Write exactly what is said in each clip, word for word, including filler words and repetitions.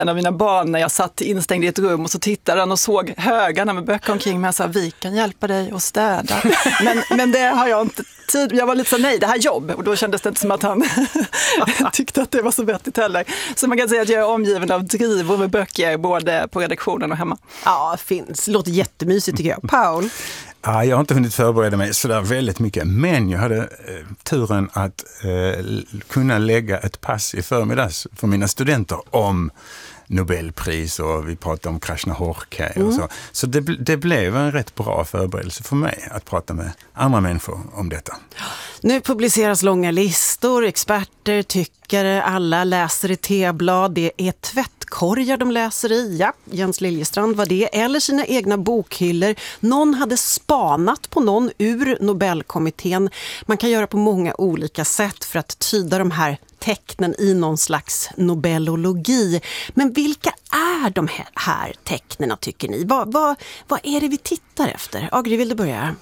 en av mina barn när jag satt instängd i ett rum och så tittade han och såg högarna med böcker omkring mig och sa, vi kan hjälpa dig att städa. Men, men det har jag inte tid. Jag var lite så, nej, det här är jobb. Och då kändes det inte som att han tyckte att det var så vettigt heller. Så man kan säga att jag är omgiven av drivor med böcker både på redaktionen och hemma. Ja, finns. Låter jättemysigt tycker jag. Paul? Ja, jag har inte hunnit förbereda mig sådär väldigt mycket, men jag hade eh, turen att eh, kunna lägga ett pass i förmiddags för mina studenter om Nobelpris och vi pratade om Krishnahorkai och Mm. så. Så det, det blev en rätt bra förberedelse för mig att prata med andra människor om detta. Nu publiceras långa listor, experter, tyckare, alla läser i teblad. Det är tvättkorgar de läser i. Ja, Jens Liljestrand var det. Eller sina egna bokhyllor. Någon hade spanat på någon ur Nobelkommittén. Man kan göra på många olika sätt för att tyda de här tecknen i någon slags nobelologi. Men vilka är de här tecknen tycker ni? Vad, vad, vad är det vi tittar efter? Agri, vill du börja?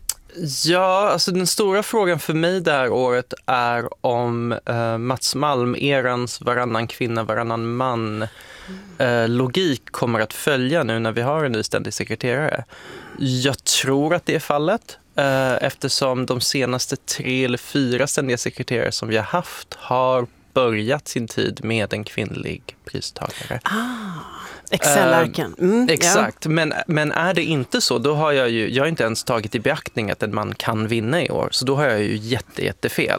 Ja, alltså den stora frågan för mig det här året är om eh, Mats Malm-erans varannan kvinna, varannan man eh, logik kommer att följa nu när vi har en ny ständig sekreterare. Jag tror att det är fallet eh, eftersom de senaste tre eller fyra ständiga sekreterare som vi har haft har börjat sin tid med en kvinnlig pristagare. Ah, Excel-arken. Mm, Exakt, ja. men, men är det inte så, då har jag ju, jag har inte ens tagit i beaktning att en man kan vinna i år, så då har jag ju jätte, jättefel.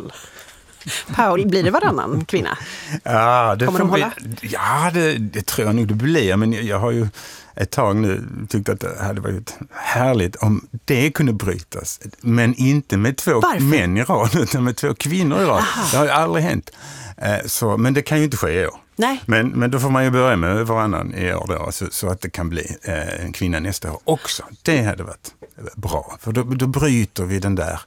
Paul, blir det varannan kvinna? Ja, det Kommer de hålla? Bli, ja, det, det tror jag nog det blir, men jag, jag har ju ett tag nu tyckt att det hade varit härligt om det kunde brytas. Men inte med två Varför? män i rad, utan med två kvinnor i rad. Aha. Det har ju aldrig hänt. Så, men det kan ju inte ske i år. Nej. Men, men då får man ju börja med varannan i år då, så, så att det kan bli eh, en kvinna nästa år också. Det hade varit bra, för då, då bryter vi den där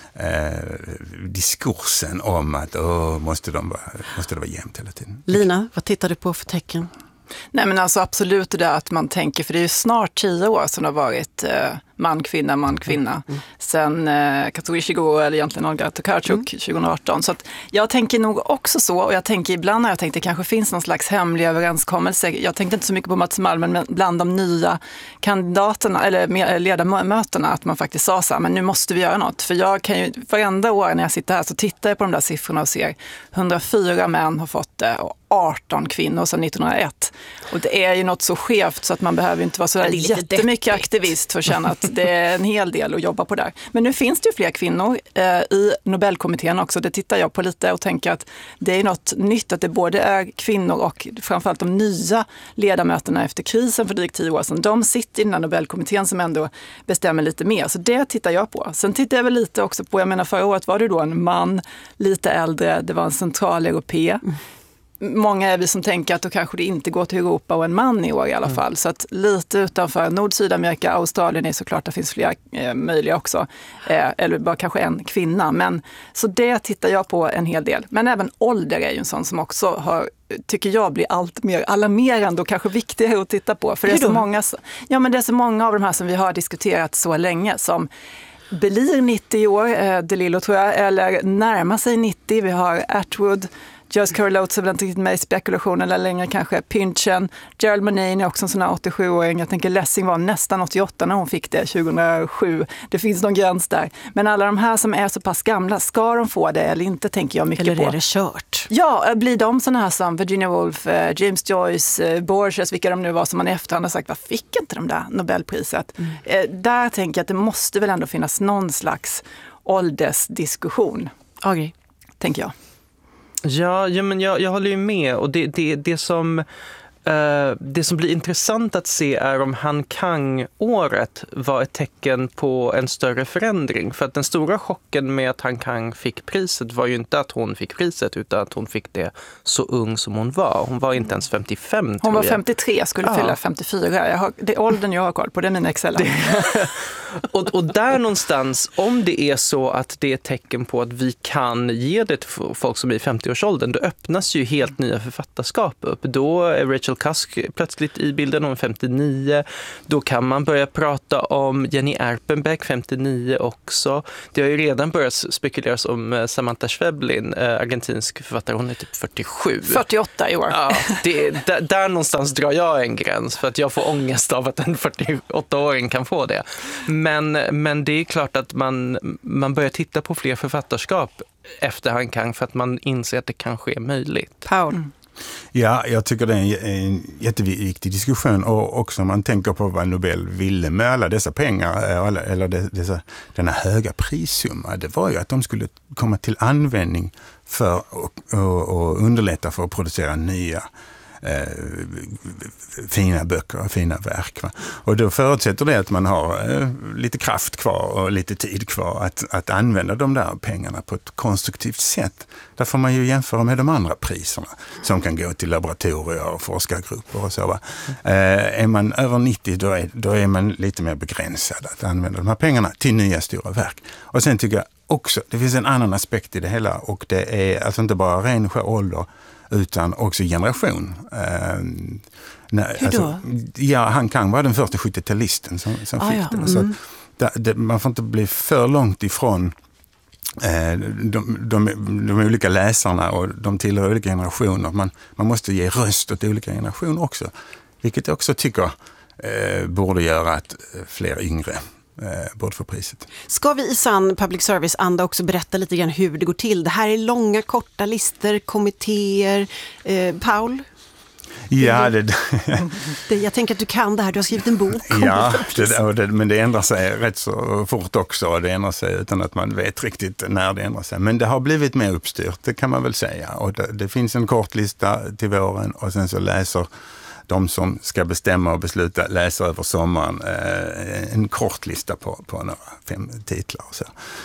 eh, diskursen om att åh, måste, de vara, måste det vara jämnt hela tiden. Lina, vad tittar du på för tecken? Nej men alltså absolut det där att man tänker, för det är ju snart tio år som det har varit eh, man, kvinna, man, kvinna. Mm. Sen eh, Kazuo Ishiguro eller egentligen Olga Tokarczuk mm. tjugo arton. Så att jag tänker nog också så, och jag tänker ibland när jag tänkte det kanske finns någon slags hemlig överenskommelse. Jag tänkte inte så mycket på Mats Malm, men bland de nya kandidaterna eller ledamöterna att man faktiskt sa så här, men nu måste vi göra något. För jag kan ju, varenda år när jag sitter här så tittar jag på de där siffrorna och ser hundrafyra män har fått det och arton kvinnor sedan nittonhundraett. Och det är ju något så skevt så att man behöver inte vara så där jättemycket aktivist för att känna att det är en hel del att jobba på där. Men nu finns det ju fler kvinnor eh, i Nobelkommittén också. Det tittar jag på lite och tänker att det är något nytt att det både är kvinnor och framförallt de nya ledamöterna efter krisen för drygt tio år sedan. De sitter i den här Nobelkommittén som ändå bestämmer lite mer. Så det tittar jag på. Sen tittar jag väl lite också på, jag menar förra året var det då en man, lite äldre, det var en central europé. Mm. Många är vi som tänker att då kanske det inte går till Europa och en man i år i alla fall. Mm. Så att lite utanför Nord-Sydamerika, Australien är såklart, det finns flera eh, möjliga också. Eh, eller bara kanske en kvinna. Men, så det tittar jag på en hel del. Men även ålder är ju en sån som också har, tycker jag blir allt mer alarmerande och kanske viktigare att titta på. För det är, så många, ja, men det är så många av de här som vi har diskuterat så länge som blir nittio år, eh, DeLillo tror jag, eller närmar sig nittio. Vi har Atwood, Joyce Carol Oates är väl inte riktigt med i spekulationen eller längre kanske. Pynchon, Gerald Murnane är också en sån här åttiosju-åring. Jag tänker Lessing var nästan åttioåtta när hon fick det tjugohundrasju. Det finns någon gräns där. Men alla de här som är så pass gamla, ska de få det eller inte tänker jag mycket eller på. Eller är det kört? Ja, blir de såna här som Virginia Woolf, James Joyce, Borges, vilka de nu var som man i efterhand har sagt, vad fick inte de där Nobelpriset? Mm. Där tänker jag att det måste väl ändå finnas någon slags åldersdiskussion. Agri. Tänker jag. Ja, ja men jag, jag håller ju med. Och det, det, det, som, eh, det som blir intressant att se är om Han Kang-året var ett tecken på en större förändring. För att den stora chocken med att Han Kang fick priset var ju inte att hon fick priset utan att hon fick det så ung som hon var. Hon var inte ens femtiofem, tror jag. Hon var femtiotre, skulle ja. fylla femtiofyra. Jag har, det är åldern jag har koll på, det är min Excel. Och, och där någonstans, om det är så att det är ett tecken på att vi kan ge det till folk som är i femtioårsåldern, då öppnas ju helt nya författarskap upp. Då är Rachel Cusk plötsligt i bilden om femtionio. Då kan man börja prata om Jenny Erpenbeck, femtionio också. Det har ju redan börjat spekuleras om Samantha Schweblin, argentinsk författare. Hon är typ fyrtiosju. fyrtioåtta i år. Ja, det, där, där någonstans drar jag en gräns för att jag får ångest av att en fyrtioåttaåring kan få det. Men, men det är klart att man, man börjar titta på fler författarskap efter Han Kang för att man inser att det kanske är möjligt. Paul? Mm. Ja, jag tycker det är en, en jätteviktig diskussion, och också om man tänker på vad Nobel ville med alla dessa pengar eller, eller dessa, denna höga prissumma. Det var ju att de skulle komma till användning för att underlätta för att producera nya Eh, fina böcker och fina verk. Va? Och då förutsätter det att man har eh, lite kraft kvar och lite tid kvar att, att använda de där pengarna på ett konstruktivt sätt. Där får man ju jämföra med de andra priserna som kan gå till laboratorier och forskargrupper och så. Va? Eh, är man över nittio då är, då är man lite mer begränsad att använda de här pengarna till nya stora verk. Och sen tycker jag också, det finns en annan aspekt i det hela, och det är alltså inte bara ren ålder utan också generation. Eh, när, Hur då? Alltså, ja, Han Kang var den första sjuttiotalisten som, som ah, fick ja. den. Så Mm. det, det, man får inte bli för långt ifrån eh, de, de, de olika läsarna, och de tillhör olika generationer. Man, man måste ge röst åt olika generationer också. Vilket jag också tycker eh, borde göra att fler yngre Eh, bort för priset. Ska vi i sann public service-anda också berätta lite grann hur det går till? Det här är långa, korta listor, kommittéer. Eh, Paul? Ja, det, det, jag tänker att du kan det här. Du har skrivit en bok. Ja, det, det, men det ändrar sig rätt så fort också. Och det ändrar sig utan att man vet riktigt när det ändrar sig. Men det har blivit mer uppstyrt, det kan man väl säga. Och det, det finns en kort lista till våren, och sen så läser de som ska bestämma och besluta läser över sommaren eh, en kort lista på, på några fem titlar. Och så.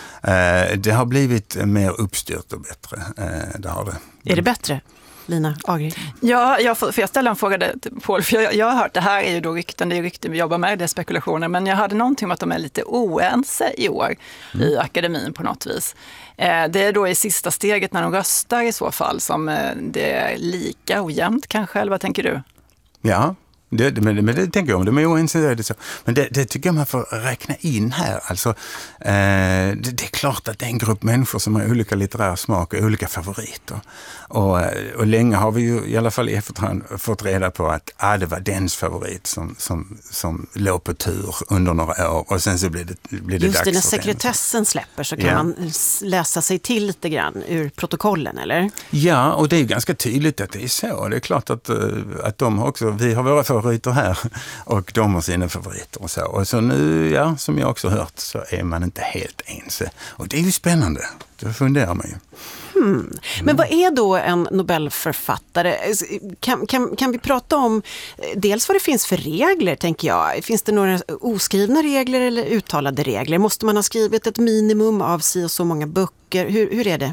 Eh, det har blivit mer uppstyrt och bättre. Eh, det har det. Är det bättre? Lina Agri. Ja, jag får, får jag ställa en fråga till Paul? För jag, jag har hört, det här är ju då rykten, det är rykten vi jobbar med, det är spekulationer, men jag hade någonting om att de är lite oense i år mm. i akademin på något vis. Eh, det är då i sista steget när de röstar i så fall som eh, det är lika ojämnt kanske, eller vad tänker du? Ja, det, men, men det tänker jag om. Det är oense, det så. Men det, det tycker jag man får räkna in här. Alltså, eh, det, det är klart att det är en grupp människor som har olika litterära smak och olika favoriter. Och, och länge har vi ju i alla fall i efterhand fått reda på att ah, det var dens favorit som, som, som låg på tur under några år, och sen så blir det, blir det Just dags. det, när för sekretessen släpper så kan ja. man läsa sig till lite grann ur protokollen, eller? Ja, och det är ganska tydligt att det är så. Det är klart att, att de har också, vi har våra favoriter här och de har sina favoriter och så. Och så nu, ja, som jag också hört, så är man inte helt ense. Och det är ju spännande. Det funderar man ju. Hmm. Men vad är då en Nobelförfattare? Kan, kan, kan vi prata om dels vad det finns för regler, tänker jag? Finns det några oskrivna regler eller uttalade regler? Måste man ha skrivit ett minimum av si och så många böcker? Hur, hur är det?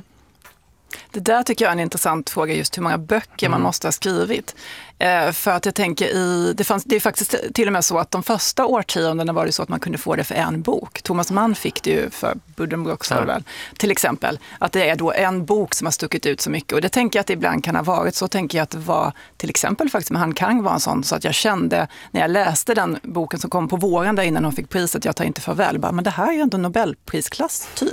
Det där tycker jag är en intressant fråga, just hur många böcker mm. man måste ha skrivit. Eh, för att jag tänker i, det, fanns, det är faktiskt till och med så att de första årtiondena var det så att man kunde få det för en bok. Thomas Mann fick det ju för Buddenbrooks ja. väl, till exempel. Att det är då en bok som har stuckit ut så mycket. Och det tänker jag att det ibland kan ha varit. Så tänker jag att det var till exempel faktiskt med Han Kang var en sån, så att jag kände när jag läste den boken som kom på våren där innan hon fick priset, Jag tar inte farväl, bara, men det här är ju ändå Nobelprisklass ty-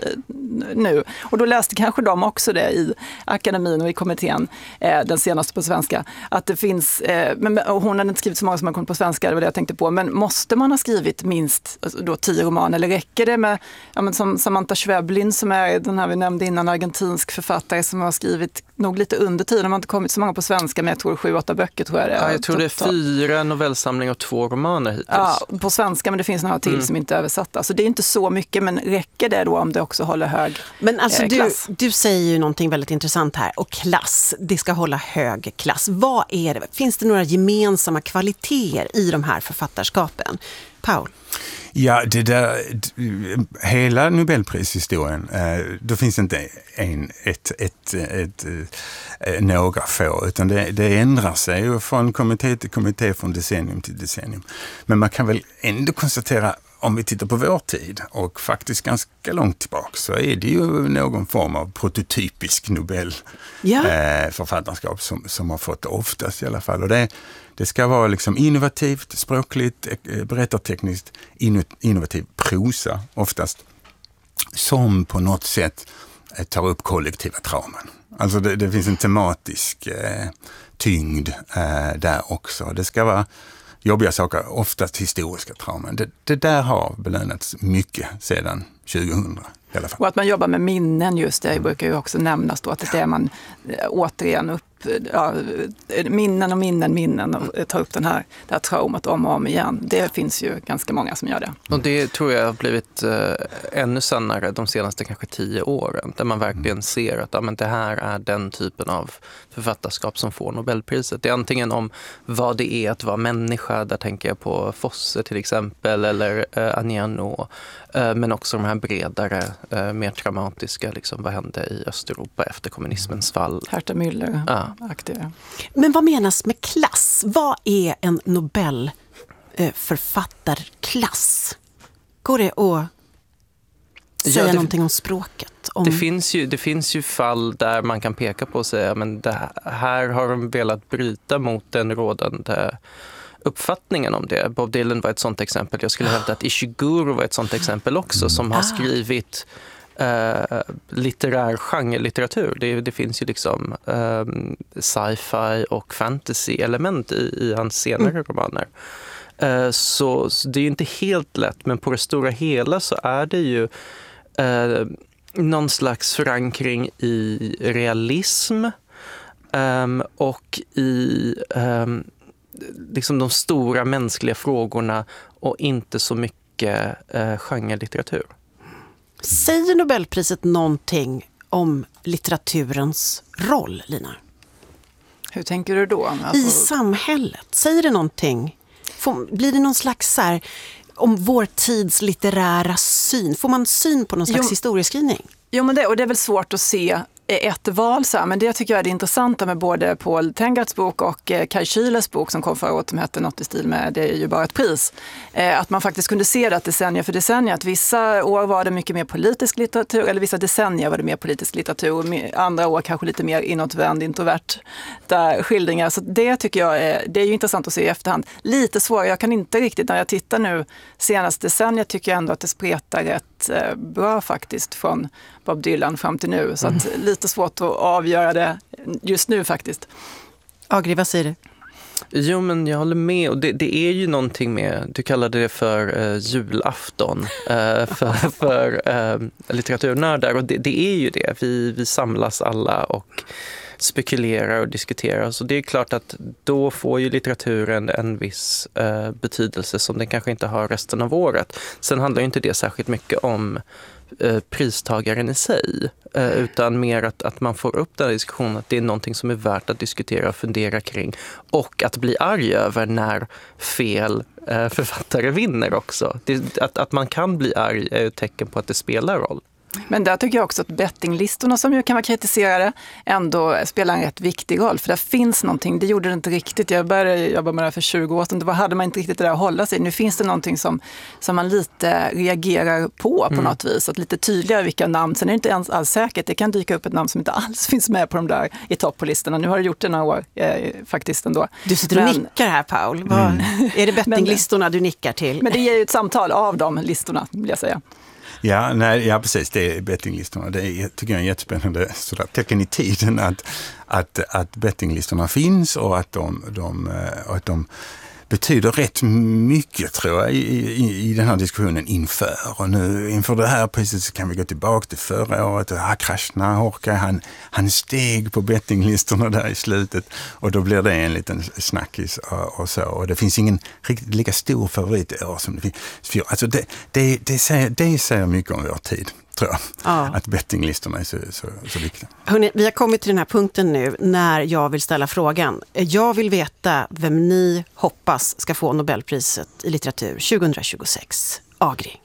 nu. Och då läste kanske de också det i akademin och i kommittén, eh, den senaste på svenska, att det finns, eh, men, och hon hade inte skrivit så många som har kommit på svenska, det var det jag tänkte på, men måste man ha skrivit minst alltså, då, tio romaner, eller räcker det med, ja, men som Samantha Schweblin som är den här vi nämnde innan, argentinsk författare som har skrivit nog lite under tiden, de har inte kommit så många på svenska, men jag tror sju, åtta böcker tror jag det är. Ja, jag tror det är fyra novellsamlingar och två romaner hittills. Ja, på svenska, men det finns några till mm. som inte är översatta. Så det är inte så mycket, men räcker det då om det också håller hög Men alltså eh, klass? Du, du säger ju någonting väldigt intressant här, och klass, det ska hålla hög klass. Vad är det? Finns det några gemensamma kvaliteter i de här författarskapen? Paul? Ja, det där, hela Nobelprishistorien, då finns inte en, ett, ett, ett, ett, några få, utan det, det ändrar sig från kommitté till kommitté, från decennium till decennium. Men man kan väl ändå konstatera, om vi tittar på vår tid och faktiskt ganska långt tillbaka så är det ju någon form av prototypisk Nobel Ja. eh, författarskap som, som har fått det oftast i alla fall. Och det, det ska vara liksom innovativt, språkligt, eh, berättartekniskt, inno, innovativ prosa oftast som på något sätt eh, tar upp kollektiva trauman. Alltså det, det finns en tematisk eh, tyngd eh, där också. Det ska vara jobbiga saker, oftast historiska trauman. Det, det där har belönats mycket sedan tjugohundra i alla fall. Och att man jobbar med minnen just det brukar ju också nämnas då, att det är man eh, återigen upp, ja, minnen och minnen, minnen och tar upp den här, det här traumat om och om igen. Det finns ju ganska många som gör det. Och det tror jag har blivit eh, ännu sannare de senaste kanske tio åren, där man verkligen ser att ja, men det här är den typen av författarskap som får Nobelpriset. Det är antingen om vad det är att vara människa, där tänker jag på Fosse till exempel, eller eh, Aniano, eh, men också de här bredare, eh, mer traumatiska, liksom, vad hände i Östeuropa efter kommunismens fall. Herta Müller. Ja. Aktiga. Men vad menas med klass? Vad är en Nobelförfattarklass? Går det att säga Ja, det, någonting om språket? Om... Det, finns ju, det finns ju fall där man kan peka på och säga men det här har de velat bryta mot den rådande uppfattningen om det. Bob Dylan var ett sånt exempel. Jag skulle hävda att Ishiguro var ett sånt exempel också, som har skrivit Uh, litterär genrelitteratur. Det, det finns ju liksom um, sci-fi och fantasy-element i, i hans senare mm. romaner. Uh, så, så det är ju inte helt lätt, men på det stora hela så är det ju uh, någon slags förankring i realism um, och i um, liksom de stora mänskliga frågorna och inte så mycket uh, genrelitteratur. Säger Nobelpriset någonting om litteraturens roll, Lina? Hur tänker du då? Alltså... I samhället. Säger det någonting? Får, blir det någon slags så här, om vår tids litterära syn? Får man syn på någon slags jo, historieskrivning? Jo, men det, och det är väl svårt att se ett val så här, men det tycker jag är det intressanta med både Paul Tengarts bok och Kai Schilers bok som kom förra året, som hette något i stil med Det är ju bara ett pris. Eh, att man faktiskt kunde se det att decennier för decennier, att vissa år var det mycket mer politisk litteratur, eller vissa decennier var det mer politisk litteratur, och andra år kanske lite mer inåtvänd, introvert där skildringar. Så det tycker jag är, det är ju intressant att se i efterhand. Lite svårare, jag kan inte riktigt, när jag tittar nu senaste decennier tycker jag ändå att det spretar rätt eh, bra faktiskt från Bob Dylan fram till nu. Så att mm. lite svårt att avgöra det just nu faktiskt. Agri, vad säger du? Jo, men jag håller med. Och det, det är ju någonting med, du kallade det för eh, julafton eh, för, för eh, litteraturnördar. Och det, det är ju det. Vi, vi samlas alla och spekulerar och diskuterar. Så det är klart att då får ju litteraturen en viss eh, betydelse som den kanske inte har resten av året. Sen handlar ju inte det särskilt mycket om eh, pristagaren i sig, eh, utan mer att, att man får upp den här diskussionen, att det är någonting som är värt att diskutera och fundera kring, och att bli arg över när fel eh, författare vinner också. Det, att, att man kan bli arg är ett tecken på att det spelar roll. Men där tycker jag också att bettinglistorna, som ju kan vara kritiserade, ändå spelar en rätt viktig roll. För där finns någonting, det gjorde det inte riktigt. Jag började jobba med det här för tjugo år sedan, då hade man inte riktigt det där att hålla sig. Nu finns det någonting som, som man lite reagerar på på mm. något vis. Att lite tydligare vilka namn, sen är det inte ens alls säkert. Det kan dyka upp ett namn som inte alls finns med på de där i topp på listorna. Nu har det gjort det några år eh, faktiskt ändå. Du sitter och men, nickar här, Paul. Vad, mm. Är det bettinglistorna men, du nickar till? Men det är ju ett samtal av de listorna, vill jag säga. Ja, nej, ja, precis. Det är bettinglistorna. Det är, tycker jag är jättespännande sådär, tecken i tiden att, att, att bettinglistorna finns och att de, de, och att de betyder rätt mycket, tror jag, i, i, i den här diskussionen inför. Och nu inför det här priset så kan vi gå tillbaka till förra året. Och Krishnahorka, han, han steg på bettinglistorna där i slutet. Och då blir det en liten snackis och, och så. Och det finns ingen riktigt lika stor favorit i år som det finns. Alltså det, det, det, säger, det säger mycket om vår tid, tror jag. Ja. Att bettinglistorna är så, så, så viktiga. Hörrni, vi har kommit till den här punkten nu när jag vill ställa frågan. Jag vill veta vem ni hoppas ska få Nobelpriset i litteratur tjugohundratjugosex. Agri.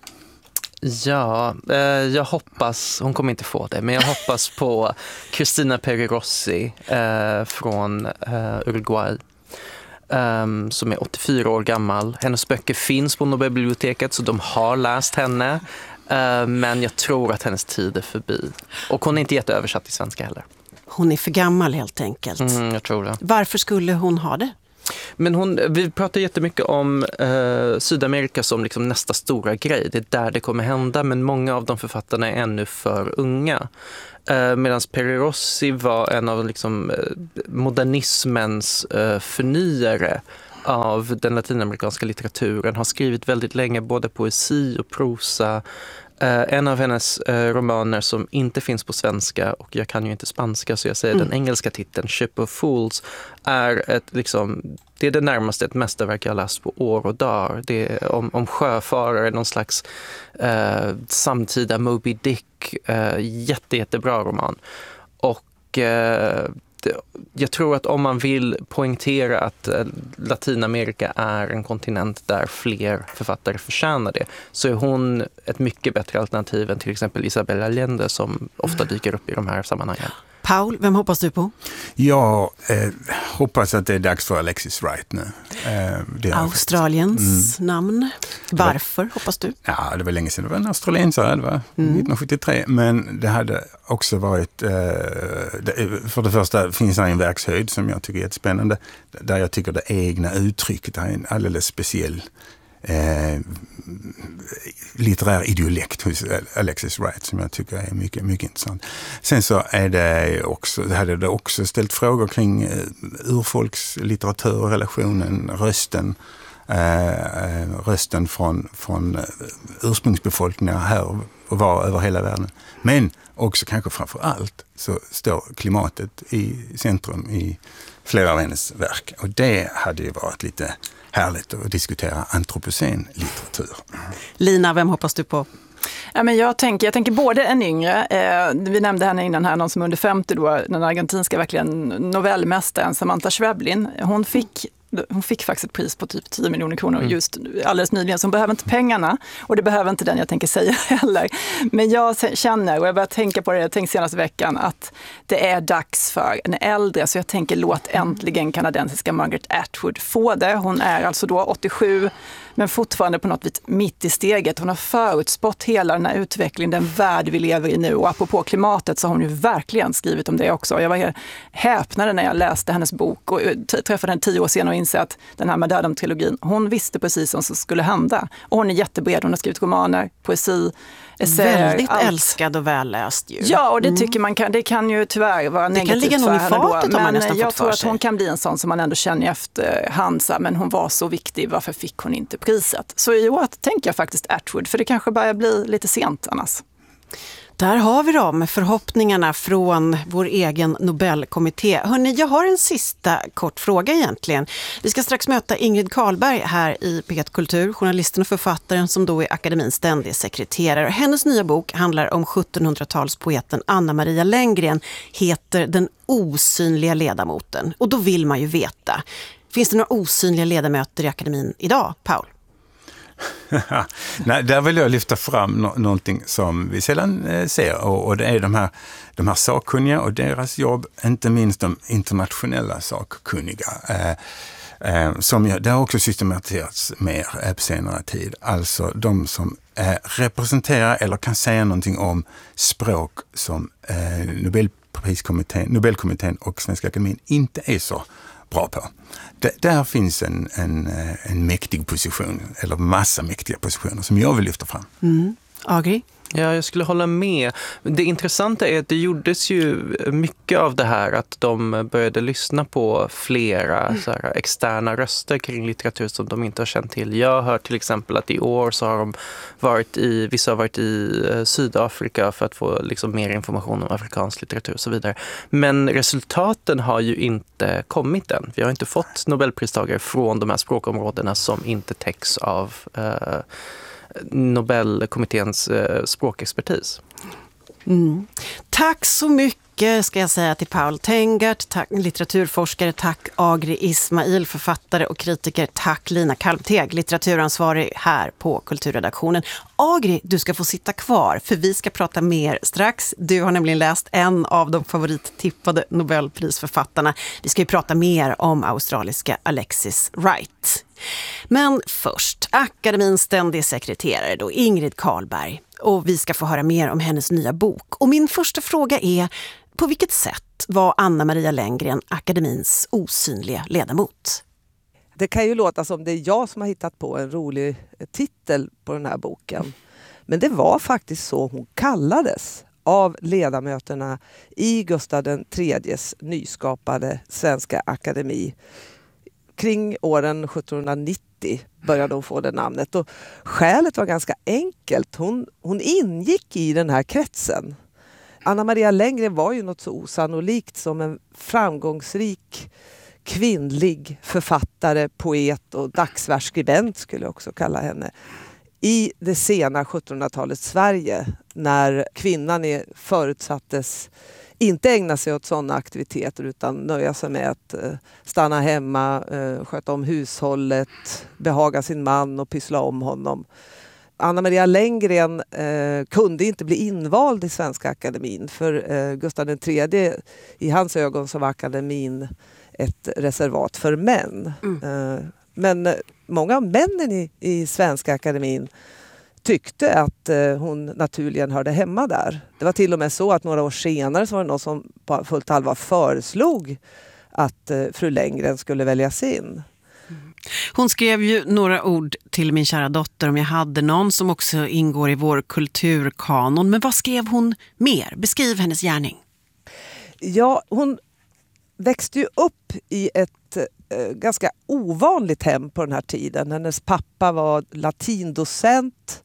Ja, eh, jag hoppas, hon kommer inte få det, men jag hoppas på Cristina Peri Rossi eh, från eh, Uruguay. um, som är åttiofyra år gammal. Hennes böcker finns på Nobelbiblioteket så de har läst henne. Uh, men jag tror att hennes tid är förbi. Och hon är inte jätteöversatt till svenska heller. Hon är för gammal helt enkelt. Mm, jag tror det. Varför skulle hon ha det? Men hon, vi pratar jättemycket om eh, Sydamerika som liksom nästa stora grej. Det är där det kommer hända, men många av de författarna är ännu för unga. Eh, Medan Peri Rossi var en av liksom, eh, modernismens eh, förnyare av den latinamerikanska litteraturen. Har skrivit väldigt länge både poesi och prosa. Uh, en av hennes uh, romaner som inte finns på svenska, och jag kan ju inte spanska så jag säger mm. den engelska titeln, Ship of Fools, är ett, liksom, det är det närmaste ett mästerverk jag har läst på år och dagar. Det är om, om sjöfarare, någon slags uh, samtida Moby Dick, uh, jätte, jättebra roman. Och uh, jag tror att om man vill poängtera att Latinamerika är en kontinent där fler författare förtjänar det, så är hon ett mycket bättre alternativ än till exempel Isabel Allende som ofta dyker upp i de här sammanhangen. Paul, vem hoppas du på? Jag eh, hoppas att det är dags för Alexis Wright nu. Eh, det Australiens mm. namn. Varför var, hoppas du? Ja, det var länge sedan det var en australiensare, det var mm. nittonhundrasjuttiotre. Men det hade också varit, eh, det, för det första finns det en verkshöjd som jag tycker är jättespännande. Där jag tycker det egna uttrycket är en alldeles speciell Eh, litterär idiolekt hos Alexis Wright som jag tycker är mycket, mycket intressant. Sen så är det också, det hade det också ställt frågor kring eh, urfolkslitteratur och relationen, rösten, eh, rösten från, från ursprungsbefolkningar här och var över hela världen. Men också kanske framför allt så står klimatet i centrum i flera av hennes verk. Och det hade ju varit lite härligt att diskutera antropocen litteratur. Lina, vem hoppas du på? Ja, men jag, tänker, jag tänker både en yngre, eh, vi nämnde henne innan här, någon som under femtio då, den argentinska verkligen novellmästaren Samantha Schweblin. Hon fick Hon fick faktiskt ett pris på typ tio miljoner kronor just alldeles nyligen, så hon behöver inte pengarna, och det behöver inte den jag tänker säga heller. Men jag känner, och jag börjar tänka på det, jag tänkte senaste veckan, att det är dags för en äldre, så jag tänker låt äntligen kanadensiska Margaret Atwood få det. Hon är alltså då åttiosju, men fortfarande på något vis mitt i steget. Hon har förutspått hela den här utvecklingen, den värld vi lever i nu, och apropå klimatet så har hon ju verkligen skrivit om det också. Jag var häpnade när jag läste hennes bok och träffade henne tio år senare och inser att den här Madame-trilogin, hon visste precis vad som skulle hända. Och hon är jättebred, hon har skrivit romaner, poesi, essäer. Väldigt allt. Älskad och välläst ju. Ja, och det mm. tycker man kan, det kan ju tyvärr vara det negativt kan ligga någon för i henne fatet, då. har man Men nästan jag fått tror för att sig. hon kan bli en sån som man ändå känner efter Hansa, men hon var så viktig, varför fick hon inte priset? Så i år tänker jag faktiskt Atwood, för det kanske börjar bli lite sent annars. Där har vi dem, förhoppningarna från vår egen Nobelkommitté. Hörrni, jag har en sista kort fråga egentligen. Vi ska strax möta Ingrid Karlberg här i P ett Kultur, journalisten och författaren som då är akademins ständiga sekreterare. Hennes nya bok handlar om sjuttonhundratalspoeten Anna Maria Lenngren, heter Den osynliga ledamoten. Och då vill man ju veta, finns det några osynliga ledamöter i akademin idag, Paul? Nej, där vill jag lyfta fram no- någonting som vi sällan eh, ser, och, och det är de här, de här sakkunniga och deras jobb, inte minst de internationella sakkunniga. Eh, eh, som jag, det har också systematiserats mer eh, på senare tid. Alltså de som eh, representerar eller kan säga någonting om språk som eh, Nobelpriskommittén, Nobelkommittén och Svenska Akademin inte är så bra på. D- där finns en, en, en mäktig position, eller massa mäktiga positioner som jag vill lyfta fram. Mm. Agri? Ja, jag skulle hålla med. Det intressanta är att det gjordes ju mycket av det här att de började lyssna på flera så här, externa röster kring litteratur som de inte har känt till. Jag har hört till exempel att i år så har de varit i, vissa har varit i Sydafrika för att få liksom mer information om afrikansk litteratur och så vidare. Men resultaten har ju inte kommit än. Vi har inte fått Nobelpristagare från de här språkområdena som inte täcks av eh, Nobelkommitténs eh, språkexpertis. Mm. Tack så mycket mycket ska jag säga till Paul Tengart, tack, litteraturforskare, tack Agri Ismail, författare och kritiker, tack Lina Kalmteg, litteraturansvarig här på Kulturredaktionen. Agri, du ska få sitta kvar för vi ska prata mer strax. Du har nämligen läst en av de favorittippade Nobelprisförfattarna. Vi ska ju prata mer om australiska Alexis Wright. Men först, akademins ständiga sekreterare då, Ingrid Carlberg. Och vi ska få höra mer om hennes nya bok. Och min första fråga är, på vilket sätt var Anna-Maria Lenngren akademins osynliga ledamot? Det kan ju låta som det är jag som har hittat på en rolig titel på den här boken. Men det var faktiskt så hon kallades av ledamöterna i Gustav den tredjes nyskapade Svenska akademi. Kring åren sjuttonhundranittio började hon få det namnet. Och skälet var ganska enkelt. Hon, hon ingick i den här kretsen. Anna-Maria Lenngren var ju något så osannolikt som en framgångsrik kvinnlig författare, poet och dagsversskribent skulle jag också kalla henne. I det sena sjuttonhundratalets Sverige, när kvinnan är förutsattes inte ägna sig åt sådana aktiviteter utan nöja sig med att stanna hemma, sköta om hushållet, behaga sin man och pyssla om honom. Anna-Maria Lenngren eh, kunde inte bli invald i Svenska akademin för eh, Gustav den tredje, i hans ögon så var akademin ett reservat för män. Mm. Eh, men många av männen i, i Svenska akademin tyckte att eh, hon naturligen hörde hemma där. Det var till och med så att några år senare så var det någon som på fullt allvar föreslog att eh, fru Lenngren skulle väljas in. Hon skrev ju några ord till min kära dotter om jag hade någon som också ingår i vår kulturkanon. Men vad skrev hon mer? Beskriv hennes gärning. Ja, hon växte ju upp i ett eh, ganska ovanligt hem på den här tiden. Hennes pappa var latindocent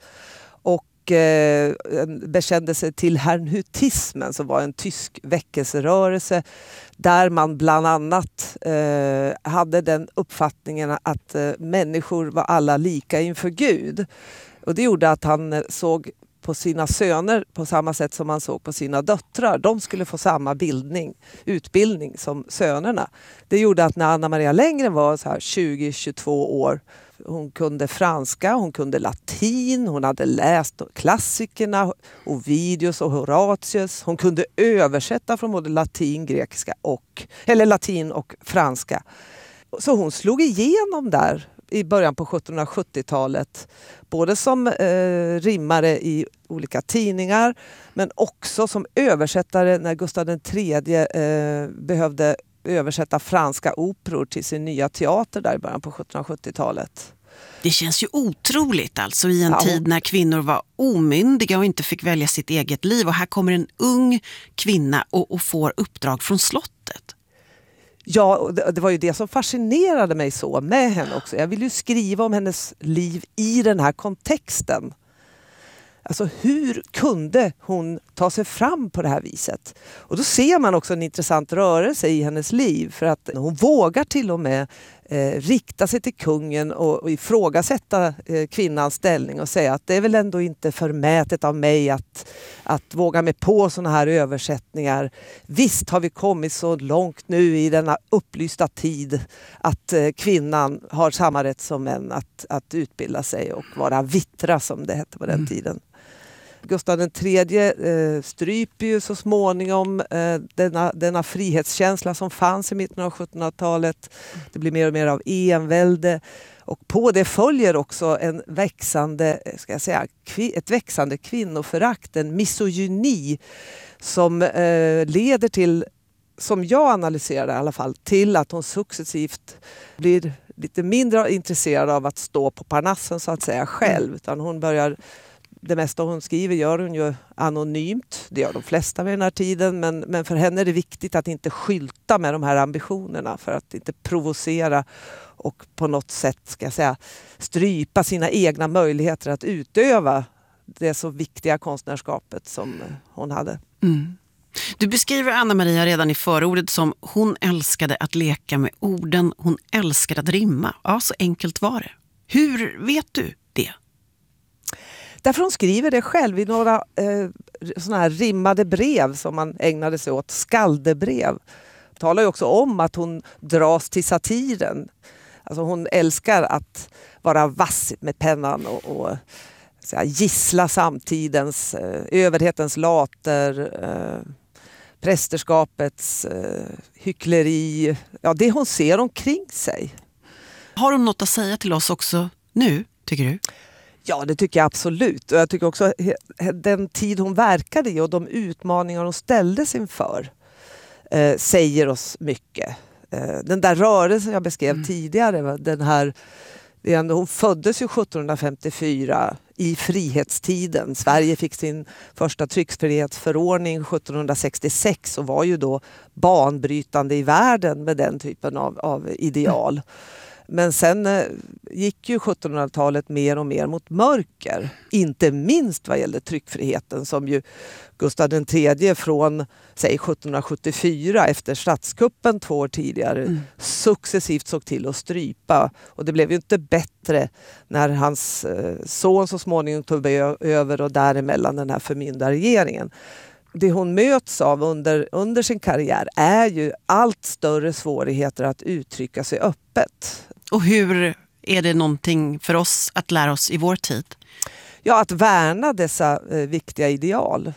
och eh, bekände sig till herrnhutismen som var en tysk väckelserörelse där man bland annat eh, hade den uppfattningen att eh, människor var alla lika inför Gud. Och det gjorde att han såg på sina söner på samma sätt som man såg på sina döttrar. De skulle få samma bildning, utbildning som sönerna. Det gjorde att när Anna-Maria Lenngren var så här tjugo till tjugotvå år, hon kunde franska, hon kunde latin, hon hade läst klassikerna, Ovidius och Horatius. Hon kunde översätta från både latin, grekiska och, eller latin och franska. Så hon slog igenom där i början på sjuttonhundrasjuttiotalet. Både som eh, rimmare i olika tidningar men också som översättare när Gustav den tredje eh, behövde översätta franska operor till sin nya teater där i början på sjuttonhundrasjuttiotalet. Det känns ju otroligt alltså i en ja, tid när kvinnor var omyndiga och inte fick välja sitt eget liv. Och här kommer en ung kvinna och, och får uppdrag från slottet. Ja, och det, det var ju det som fascinerade mig så med henne också. Jag vill ju skriva om hennes liv i den här kontexten. Alltså hur kunde hon ta sig fram på det här viset? Och då ser man också en intressant rörelse i hennes liv. För att hon vågar till och med eh, rikta sig till kungen och, och ifrågasätta eh, kvinnans ställning och säga att det är väl ändå inte förmätet av mig att, att våga mig på sådana här översättningar. Visst har vi kommit så långt nu i denna upplysta tid att eh, kvinnan har samma rätt som män att, att utbilda sig och vara vittra som det hette på den mm. tiden. Gustav den tredje eh, stryper ju så småningom eh, denna, denna frihetskänsla som fanns i mitten av sjuttonhundratalet. Det blir mer och mer av envälde. Och på det följer också en växande, ska jag säga, kvi, ett växande kvinnoförakt, en misogyni som eh, leder till, som jag analyserar det i alla fall, till att hon successivt blir lite mindre intresserad av att stå på parnassen så att säga själv. Utan hon börjar... Det mesta hon skriver gör hon ju anonymt. Det gör de flesta vid den här tiden. Men, men för henne är det viktigt att inte skylta med de här ambitionerna. För att inte provocera och på något sätt ska jag säga, strypa sina egna möjligheter att utöva det så viktiga konstnärskapet som hon hade. Mm. Du beskriver Anna-Maria redan i förordet som hon älskade att leka med orden. Hon älskade att rimma. Ja, så enkelt var det. Hur vet du det? Därför hon skriver det själv i några eh, såna här rimmade brev som man ägnade sig åt, skaldebrev. Talar ju också om att hon dras till satiren. Alltså hon älskar att vara vass med pennan och, och så här, gissla samtidens, eh, överhetens later, eh, prästerskapets eh, hyckleri. Ja, det hon ser omkring sig. Har hon något att säga till oss också nu, tycker du? Ja, det tycker jag absolut. Och jag tycker också den tid hon verkade i och de utmaningar hon ställdes inför eh, säger oss mycket. Eh, den där rörelsen jag beskrev mm. tidigare, den här, det ändå, hon föddes ju sjuttonhundrafemtiofyra i frihetstiden. Sverige fick sin första tryckfrihetsförordning sjuttonhundrasextiosex och var ju då banbrytande i världen med den typen av, av ideal. Mm. Men sen eh, gick ju sjuttonhundratalet mer och mer mot mörker. Inte minst vad gäller tryckfriheten som ju Gustav den tredje från säg sjuttonhundrasjuttiofyra efter statskuppen två år tidigare mm. successivt såg till att strypa. Och det blev ju inte bättre när hans eh, son så småningom tog över och däremellan den här förmyndarregeringen. Det hon möts av under, under sin karriär är ju allt större svårigheter att uttrycka sig öppet. Och hur är det någonting för oss att lära oss i vår tid? Ja, att värna dessa eh, viktiga ideal.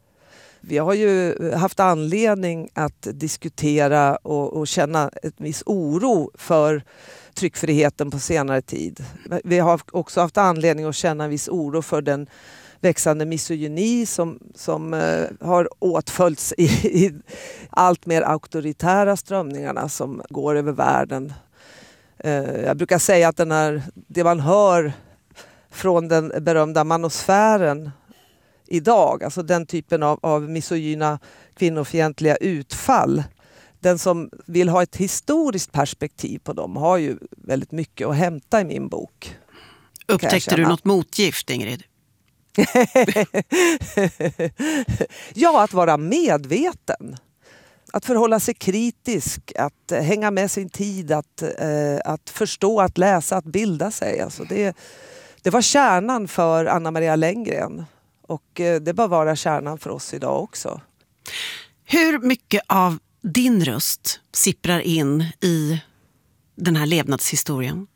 Vi har ju haft anledning att diskutera och, och känna ett viss oro för tryckfriheten på senare tid. Vi har också haft anledning att känna en viss oro för den växande misogyni som, som eh, har åtföljts i, i allt mer auktoritära strömningarna som går över världen. Eh, jag brukar säga att den här, det man hör från den berömda manosfären idag, alltså den typen av, av misogyna kvinnofientliga utfall, den som vill ha ett historiskt perspektiv på dem har ju väldigt mycket att hämta i min bok. Upptäckte du något motgift, Ingrid? Ja, att vara medveten. Att förhålla sig kritisk, att hänga med sin tid, att, eh, att förstå, att läsa, att bilda sig. Alltså det, det var kärnan för Anna Maria Lenngren. Och eh, det bör vara kärnan för oss idag också. Hur mycket av din röst sipprar in i den här levnadshistorien?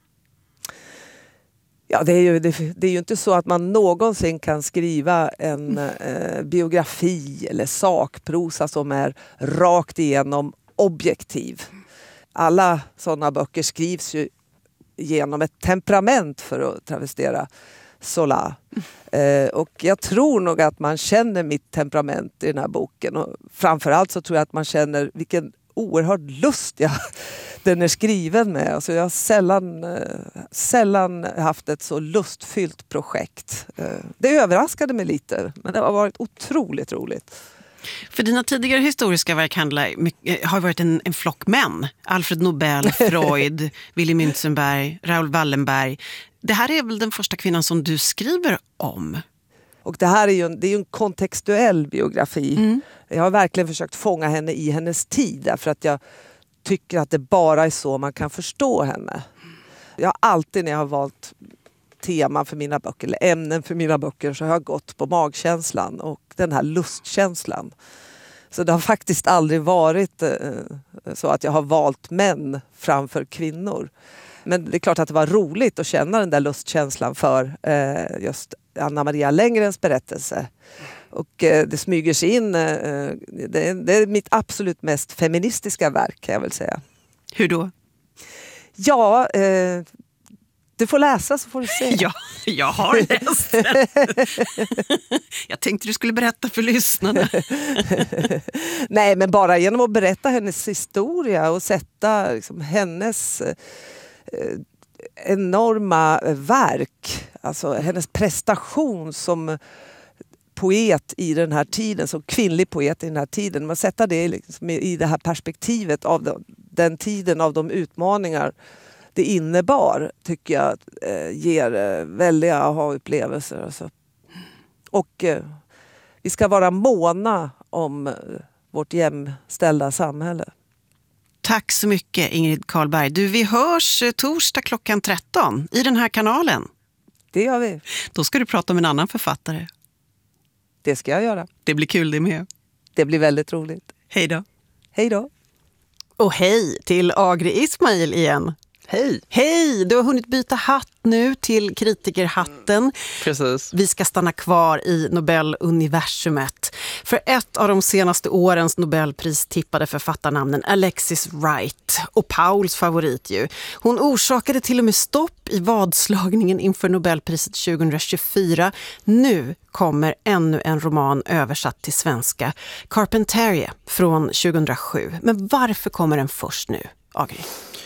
Ja, det är, ju, det, det är ju inte så att man någonsin kan skriva en eh, biografi eller sakprosa som är rakt igenom objektiv. Alla sådana böcker skrivs ju genom ett temperament, för att travestera Zola. Eh, och jag tror nog att man känner mitt temperament i den här boken. Och framförallt så tror jag att man känner vilken oerhörd lust jag den är skriven med. Alltså jag har sällan, eh, sällan haft ett så lustfyllt projekt. Eh, det överraskade mig lite, men det har varit otroligt roligt. För dina tidigare historiska verk handlar, har varit en, en flock män. Alfred Nobel, Freud, Willy Münzenberg, Raoul Wallenberg. Det här är väl den första kvinnan som du skriver om? Och det här är ju en, det är ju en kontextuell biografi. Mm. Jag har verkligen försökt fånga henne i hennes tid, därför att jag tycker att det bara är så man kan förstå henne. Jag har alltid när jag har valt teman för mina böcker eller ämnen för mina böcker så har jag gått på magkänslan och den här lustkänslan. Så det har faktiskt aldrig varit eh, så att jag har valt män framför kvinnor. Men det är klart att det var roligt att känna den där lustkänslan för eh, just Anna Maria Lenngrens berättelse. Och eh, det smyger sig in, eh, det, det är mitt absolut mest feministiska verk, kan jag väl säga. Hur då? Ja, eh, du får läsa så får du se. Ja, jag har läst den. Jag tänkte du skulle berätta för lyssnarna. Nej, men bara genom att berätta hennes historia och sätta liksom, hennes eh, enorma verk, alltså hennes prestation som poet i den här tiden, som kvinnlig poet i den här tiden. Man sätter det liksom i det här perspektivet av den, den tiden, av de utmaningar det innebar, tycker jag eh, ger eh, väldiga aha-upplevelser. Alltså. Och eh, vi ska vara måna om eh, vårt jämställda samhälle. Tack så mycket, Ingrid Carlberg. Du, vi hörs torsdag klockan tretton i den här kanalen. Det gör vi. Då ska du prata om en annan författare. Det ska jag göra. Det blir kul det med. Det blir väldigt roligt. Hej då. Hej då. Och hej till Agri Ismail igen. Hej! Hej! Du har hunnit byta hatt nu till kritikerhatten. Precis. Vi ska stanna kvar i Nobeluniversumet. För ett av de senaste årens Nobelpris tippade författarnamnen Alexis Wright och Pauls favorit ju. Hon orsakade till och med stopp i vadslagningen inför Nobelpriset tjugohundratjugofyra. Nu kommer ännu en roman översatt till svenska, Carpentaria från tjugohundrasju. Men varför kommer den först nu, Agri?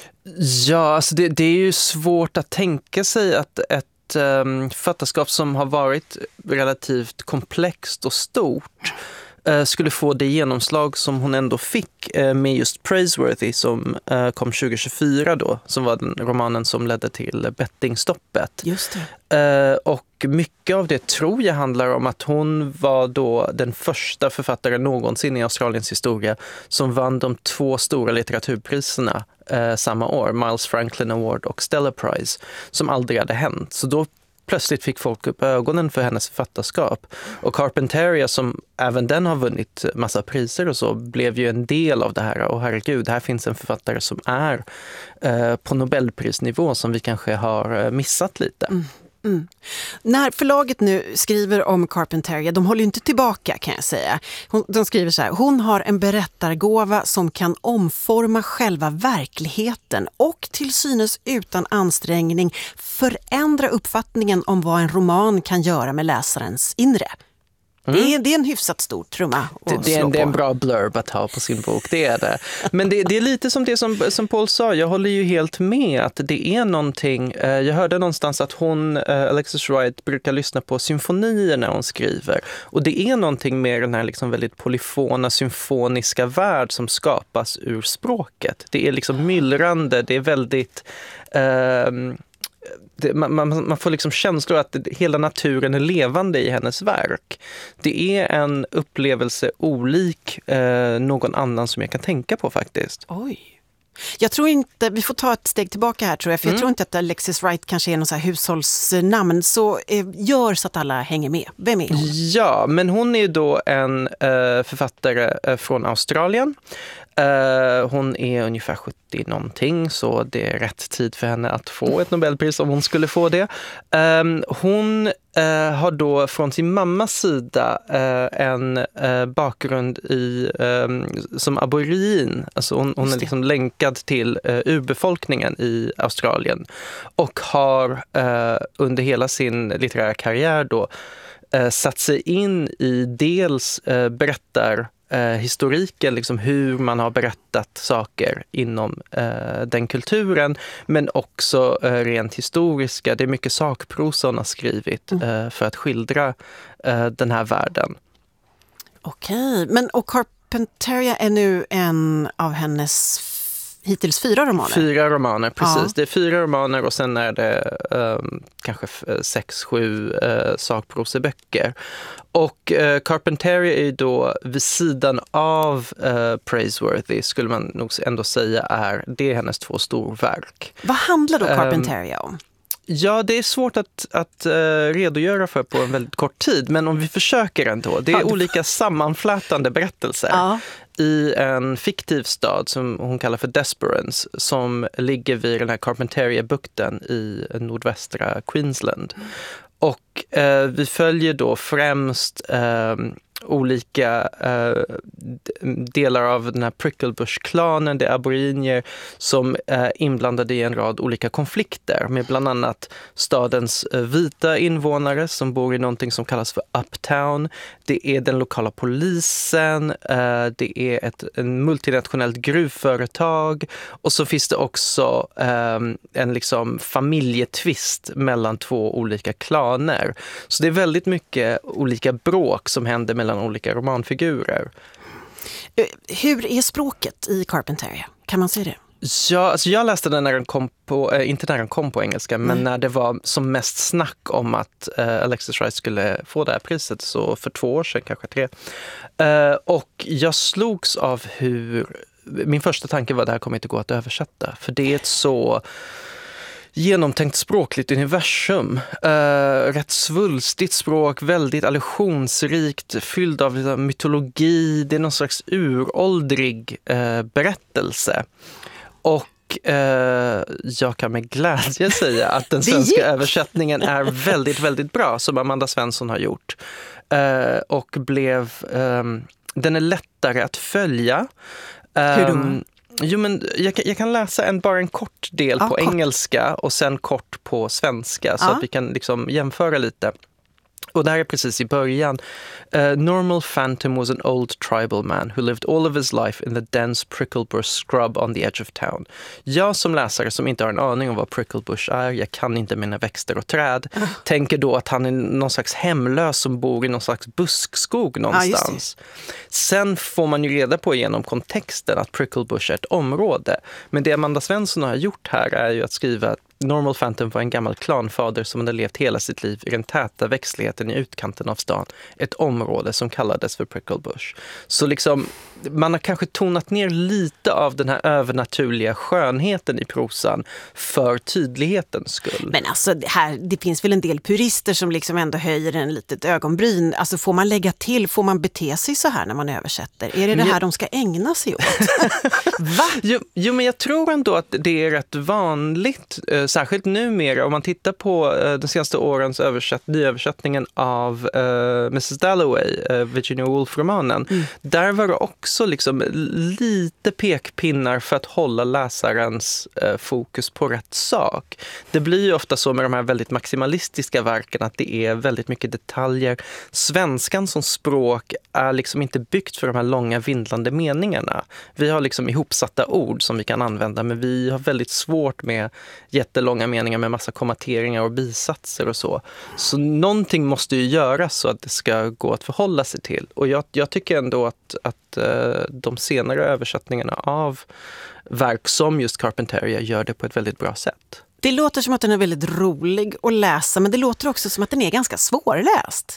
Ja, alltså det, det är ju svårt att tänka sig att ett um, författarskap som har varit relativt komplext och stort uh, skulle få det genomslag som hon ändå fick uh, med just Praiseworthy som uh, kom tjugohundratjugofyra då, som var den romanen som ledde till bettingstoppet. Just det. Uh, och mycket av det tror jag handlar om att hon var då den första författaren någonsin i Australiens historia som vann de två stora litteraturpriserna eh, samma år, Miles Franklin Award och Stella Prize, som aldrig hade hänt. Så då plötsligt fick folk upp ögonen för hennes författarskap. Och Carpentaria, som även den har vunnit massa priser och så, blev ju en del av det här. Och herregud, här finns en författare som är eh, på Nobelprisnivå som vi kanske har missat lite. Mm. Mm. När förlaget nu skriver om Carpentaria, de håller ju inte tillbaka kan jag säga. Hon, de skriver så här: hon har en berättargåva som kan omforma själva verkligheten och till synes utan ansträngning förändra uppfattningen om vad en roman kan göra med läsarens inre. Mm. Det, är, det är en hyfsat stor trumma det, det, är en, det är en bra blurb att ha på sin bok, det är det. Men det, det är lite som det som, som Paul sa, jag håller ju helt med att det är någonting, eh, jag hörde någonstans att hon, eh, Alexis Wright, brukar lyssna på symfonier när hon skriver. Och det är någonting med den här liksom väldigt polyfona, symfoniska värld som skapas ur språket. Det är liksom myllrande, det är väldigt... Eh, Det, man, man, man får liksom känslor att hela naturen är levande i hennes verk. Det är en upplevelse olik eh, någon annan som jag kan tänka på faktiskt. Oj. Jag tror inte, vi får ta ett steg tillbaka här tror jag, för mm. jag tror inte att Alexis Wright kanske är någon så här hushållsnamn, så eh, gör så att alla hänger med. Vem är hon? Ja, men hon är då en eh, författare eh, från Australien. Uh, hon är ungefär sjuttio någonting, så det är rätt tid för henne att få ett Nobelpris om hon skulle få det. Um, hon uh, har då från sin mammas sida uh, en uh, bakgrund i, um, som aborigin. Alltså hon, hon är liksom länkad till uh, urbefolkningen i Australien och har uh, under hela sin litterära karriär då uh, satt sig in i dels uh, berättar Eh, historiken, liksom hur man har berättat saker inom eh, den kulturen, men också eh, rent historiska. Det är mycket sakprosa hon har skrivit eh, för att skildra eh, den här världen. Okej, men och Carpentaria är nu en av hennes hittills fyra romaner? Fyra romaner, precis. Ja. Det är fyra romaner och sen är det um, kanske sex, sju uh, sakproseböcker. Och uh, Carpentaria är ju då vid sidan av uh, Praiseworthy, skulle man nog ändå säga, är det är hennes två storverk. Vad handlar då Carpentaria um, om? Ja, det är svårt att, att uh, redogöra för på en väldigt kort tid, men om vi försöker ändå. Det är ja, olika sammanflätande berättelser ja. i en fiktiv stad som hon kallar för Desperance, som ligger vid den här Carpentaria-bukten i nordvästra Queensland. Och eh, vi följer då främst eh, olika eh, delar av den här Pricklebush-klanen, det är aboriginer som är inblandade i en rad olika konflikter med bland annat stadens vita invånare som bor i någonting som kallas för Uptown. Det är den lokala polisen, eh, det är ett en multinationellt gruvföretag och så finns det också eh, en liksom familjetvist mellan två olika klaner. Så det är väldigt mycket olika bråk som händer mellan olika romanfigurer. Hur är språket i Carpentaria? Kan man säga det? Ja, alltså jag läste den när den kom på, äh, inte när den kom på engelska, men mm. när det var som mest snack om att äh, Alexis Wright skulle få det här priset, så för två år sedan, kanske tre. Uh, och jag slogs av hur, min första tanke var att det här kommer inte gå att översätta, för det är ett så... genomtänkt språkligt universum. Uh, rätt svulstigt språk, väldigt allusionsrikt, fylld av mytologi. Det är någon slags uråldrig uh, berättelse. Och uh, jag kan med glädje säga att den svenska översättningen är väldigt, väldigt bra, som Amanda Svensson har gjort. Uh, och blev... Um, den är lättare att följa. Hur då? Um, Jo, men jag, jag kan läsa en, bara en kort del ja, på kort. engelska och sen kort på svenska så ja. att vi kan liksom jämföra lite. Och det här är precis i början. Uh, Normal Phantom was an old tribal man who lived all of his life in the dense pricklebush scrub on the edge of town. Jag som läsare som inte har en aning om vad pricklebush är, jag kan inte mina växter och träd, uh. tänker då att han är någon slags hemlös som bor i någon slags buskskog någonstans. Ah, Sen får man ju reda på genom kontexten att pricklebush är ett område. Men det Amanda Svensson har gjort här är ju att skriva att Normal Phantom var en gammal klanfader som hade levt hela sitt liv i den täta växtligheten i utkanten av stan. Ett område som kallades för Pricklebush. Så liksom, man har kanske tonat ner lite av den här övernaturliga skönheten i prosan för tydlighetens skull. Men alltså, det, här, det finns väl en del purister som liksom ändå höjer en litet ögonbryn. Alltså får man lägga till, får man bete sig så här när man översätter? Är det det här jag... de ska ägna sig åt? Va? Jo, jo, men jag tror ändå att det är rätt vanligt. Särskilt numera, om man tittar på uh, de senaste årens översätt, nyöversättningen av uh, missus Dalloway, uh, Virginia Woolf-romanen. Mm. Där var det också liksom lite pekpinnar för att hålla läsarens uh, fokus på rätt sak. Det blir ju ofta så med de här väldigt maximalistiska verken att det är väldigt mycket detaljer. Svenskan som språk är liksom inte byggt för de här långa vindlande meningarna. Vi har liksom ihopsatta ord som vi kan använda, men vi har väldigt svårt med jättelånga meningar med massa kommateringar och bisatser och så. Så någonting måste ju göras så att det ska gå att förhålla sig till. Och jag, jag tycker ändå att, att uh, de senare översättningarna av verk som just Carpentaria gör det på ett väldigt bra sätt. Det låter som att den är väldigt rolig att läsa, men det låter också som att den är ganska svårläst.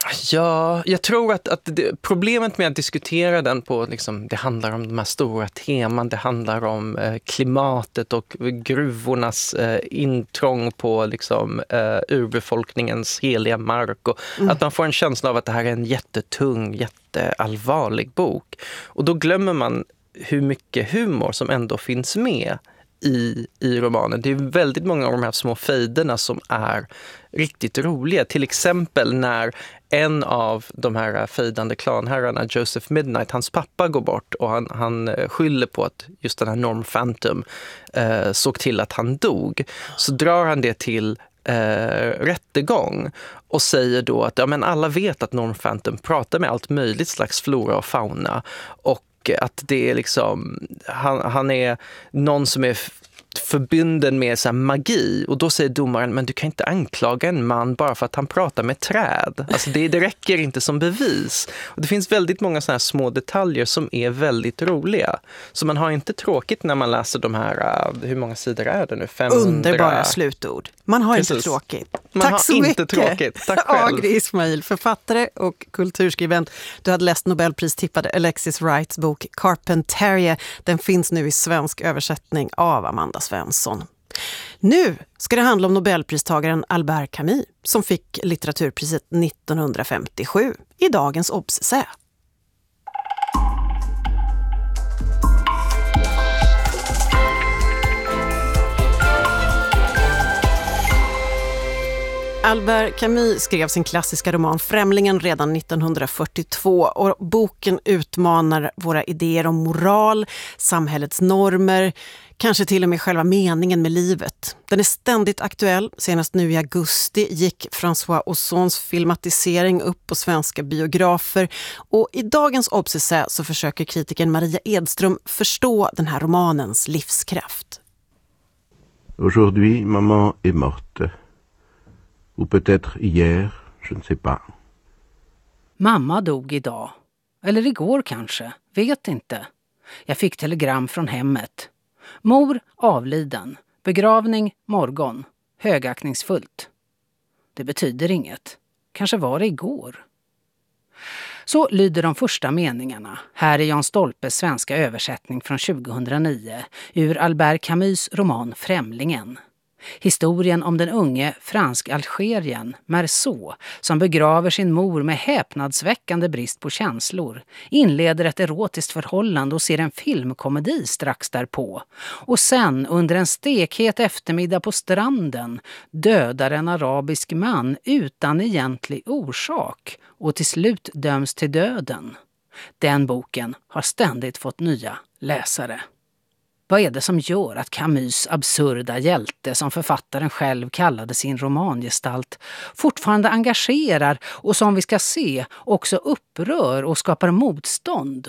Ja, jag tror att, att det, problemet med att diskutera den på, liksom, det handlar om de här stora teman, det handlar om eh, klimatet och gruvornas eh, intrång på liksom, eh, urbefolkningens heliga mark och mm. att man får en känsla av att det här är en jättetung, jätteallvarlig bok. Och då glömmer man hur mycket humor som ändå finns med i, i romanen. Det är väldigt många av de här små fejderna som är riktigt roliga. Till exempel när en av de här fejdande klanherrarna, Joseph Midnight, hans pappa går bort och han, han skyller på att just den här Norm Phantom eh, såg till att han dog. Så drar han det till eh, rättegång och säger då att ja, men alla vet att Norm Phantom pratar med allt möjligt slags flora och fauna och att det är liksom, han, han är någon som är förbunden med så här magi och då säger domaren, men du kan inte anklaga en man bara för att han pratar med träd. Alltså det, det räcker inte som bevis. Och det finns väldigt många såna här små detaljer som är väldigt roliga. Så man har inte tråkigt när man läser de här, hur många sidor är det nu? femhundra Underbara slutord. Man har Precis. inte tråkigt. Man Tack har så inte mycket. Tråkigt. Tack själv. Agri Ismail, författare och kulturskribent. Du hade läst Nobelpristippade Alexis Wrights bok Carpentaria. Den finns nu i svensk översättning av Amanda Svensson. Nu ska det handla om Nobelpristagaren Albert Camus som fick litteraturpriset nittonhundrafemtiosju i dagens Obsessä. Albert Camus skrev sin klassiska roman Främlingen redan nittonhundrafyrtiotvå och boken utmanar våra idéer om moral, samhällets normer, kanske till och med själva meningen med livet. Den är ständigt aktuell. Senast nu i augusti gick François Ozons filmatisering upp på svenska biografer och i dagens Obsessä så försöker kritikern Maria Edström förstå den här romanens livskraft. Aujourd'hui, maman est morte. Ou peut-être hier, je ne sais pas. Mamma dog idag. Eller igår kanske. Vet inte. Jag fick telegram från hemmet. Mor avliden. Begravning morgon. Högaktningsfullt. Det betyder inget. Kanske var det igår. Så lyder de första meningarna. Här är Jan Stolpes svenska översättning från tjugohundranio ur Albert Camus roman Främlingen. Historien om den unge fransk-algerien Meursault som begraver sin mor med häpnadsväckande brist på känslor, inleder ett erotiskt förhållande och ser en filmkomedi strax därpå. Och sen under en stekhet eftermiddag på stranden dödar en arabisk man utan egentlig orsak och till slut döms till döden. Den boken har ständigt fått nya läsare. Vad är det som gör att Camus' absurda hjälte, som författaren själv kallade sin romangestalt, fortfarande engagerar och som vi ska se också upprör och skapar motstånd?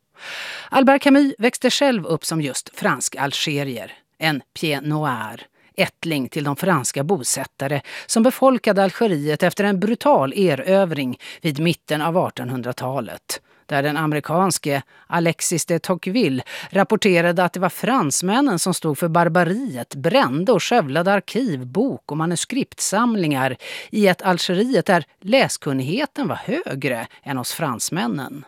Albert Camus växte själv upp som just fransk-algerier, en pied noir, ättling till de franska bosättare som befolkade Algeriet efter en brutal erövring vid mitten av artonhundratalet. Där den amerikanske Alexis de Tocqueville rapporterade att det var fransmännen som stod för barbariet, brände och skövlade arkiv, bok och manuskriptsamlingar i ett Algeriet där läskunnigheten var högre än hos fransmännen.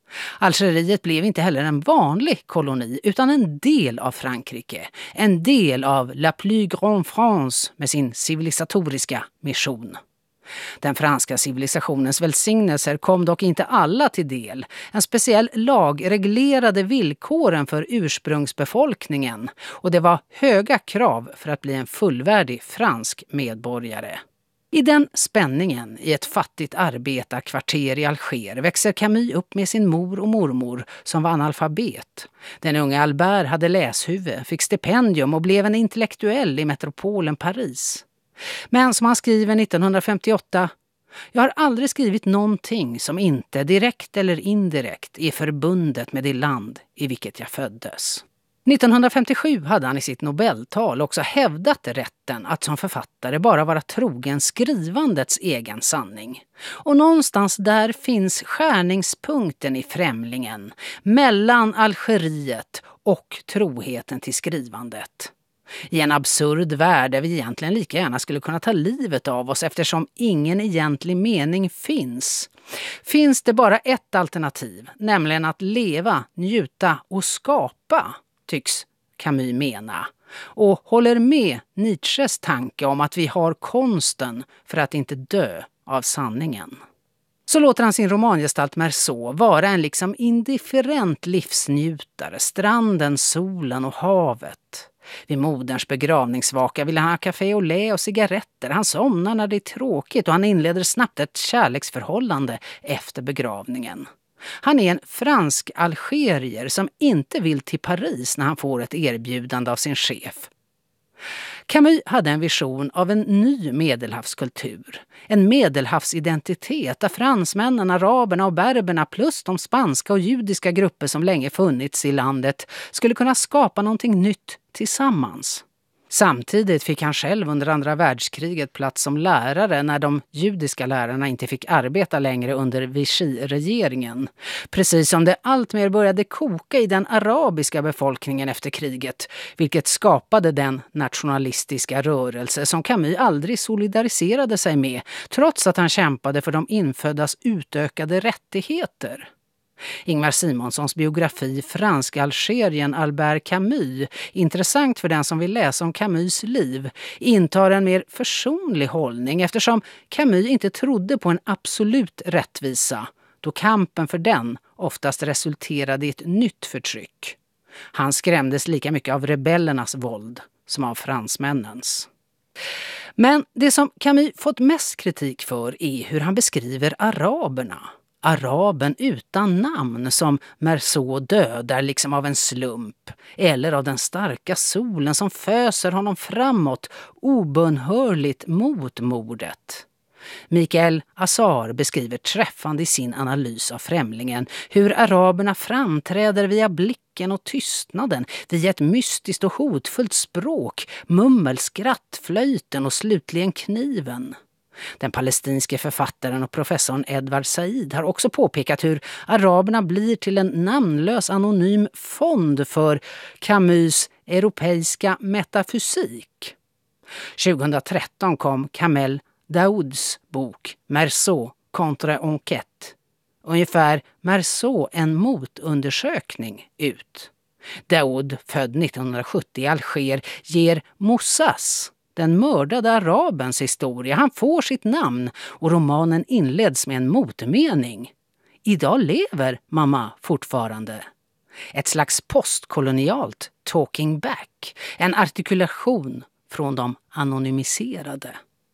Algeriet blev inte heller en vanlig koloni utan en del av Frankrike, en del av La plus grande France med sin civilisatoriska mission. Den franska civilisationens välsignelser kom dock inte alla till del. En speciell lag reglerade villkoren för ursprungsbefolkningen och det var höga krav för att bli en fullvärdig fransk medborgare. I den spänningen i ett fattigt arbetarkvarter i Alger växer Camus upp med sin mor och mormor som var analfabet. Den unge Albert hade läshuvud, fick stipendium och blev en intellektuell i metropolen Paris. Men som han skriver nittonhundrafemtioåtta, jag har aldrig skrivit någonting som inte direkt eller indirekt är förbundet med det land i vilket jag föddes. nittonhundrafemtiosju hade han i sitt Nobeltal också hävdat rätten att som författare bara vara trogen skrivandets egen sanning. Och någonstans där finns skärningspunkten i främlingen mellan Algeriet och troheten till skrivandet. I en absurd värld där vi egentligen lika gärna skulle kunna ta livet av oss eftersom ingen egentlig mening finns. Finns det bara ett alternativ, nämligen att leva, njuta och skapa, tycks Camus mena. Och håller med Nietzsches tanke om att vi har konsten för att inte dö av sanningen. Så låter han sin romangestalt Meursault vara en liksom indifferent livsnjutare, stranden, solen och havet. Vid moderns begravningsvaka vill han ha café au lait och cigaretter. Han somnar när det är tråkigt och han inleder snabbt ett kärleksförhållande efter begravningen. Han är en fransk algerier som inte vill till Paris när han får ett erbjudande av sin chef. Camus hade en vision av en ny medelhavskultur, en medelhavsidentitet där fransmännen, araberna och berberna plus de spanska och judiska grupper som länge funnits i landet skulle kunna skapa någonting nytt tillsammans. Samtidigt fick han själv under andra världskriget plats som lärare när de judiska lärarna inte fick arbeta längre under Vichy-regeringen. Precis som det alltmer började koka i den arabiska befolkningen efter kriget, vilket skapade den nationalistiska rörelse som Camus aldrig solidariserade sig med, trots att han kämpade för de inföddas utökade rättigheter. Ingmar Simonssons biografi Fransk-Algerien Albert Camus, intressant för den som vill läsa om Camus' liv, intar en mer försonlig hållning eftersom Camus inte trodde på en absolut rättvisa, då kampen för den oftast resulterade i ett nytt förtryck. Han skrämdes lika mycket av rebellernas våld som av fransmännens. Men det som Camus fått mest kritik för är hur han beskriver araberna. Araben utan namn som Meursault dödar liksom av en slump eller av den starka solen som föser honom framåt obönhörligt mot mordet. Mikael Azar beskriver träffande i sin analys av främlingen hur araberna framträder via blicken och tystnaden, via ett mystiskt och hotfullt språk, mummel, skratt, flöjten och slutligen kniven. Den palestinske författaren och professorn Edward Said har också påpekat hur araberna blir till en namnlös anonym fond för Camus' europeiska metafysik. tjugohundratretton kom Kamel Daouds bok Meursault contre enquête. Ungefär Meursault en motundersökning ut. Daoud, född nittonhundrasjuttio i Alger, ger Moussas, den mördade arabens historia. Han får sitt namn och romanen inleds med en motmening. Idag lever mamma fortfarande. Ett slags postkolonialt talking back, en artikulation från de anonymiserade.